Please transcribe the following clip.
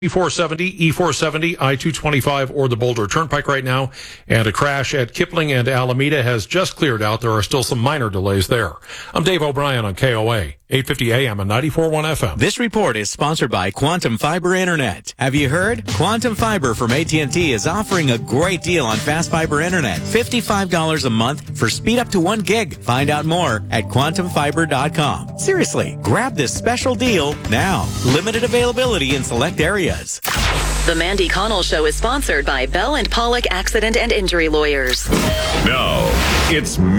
E470, E470, I-225, or the Boulder Turnpike right now. And a crash at Kipling and Alameda has just cleared out. There are still some minor delays there. I'm Dave O'Brien on KOA, 850 AM and 94.1 FM. This report is sponsored by Quantum Fiber Internet. Have you heard? Quantum Fiber from AT&T is offering a great deal on fast fiber internet. $55 a month for speed up to 1 gig. Find out more at quantumfiber.com. Seriously, grab this special deal now. Limited availability in select areas. The Mandy Connell Show is sponsored by Bell and Pollock Accident and Injury Lawyers. Now, it's